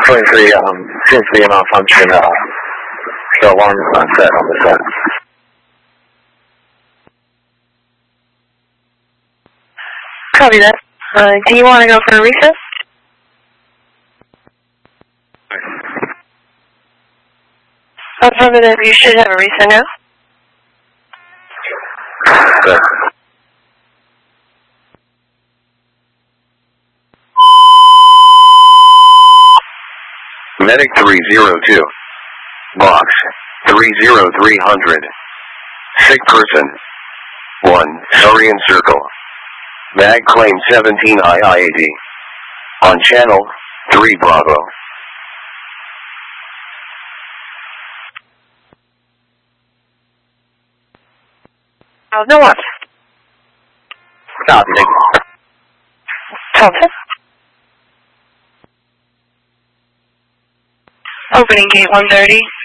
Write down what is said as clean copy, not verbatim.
since the malfunction, the alarm is not set on the set. Copy that. Do you want to go for a reset? Affirmative, you should have a reset now. Good. Medic 302. Box 30300. Sick person. 1. Surian Circle. Mag claim 17 IIAD. On channel 3 Bravo. No what? Copy. Thompson? Opening gate 130.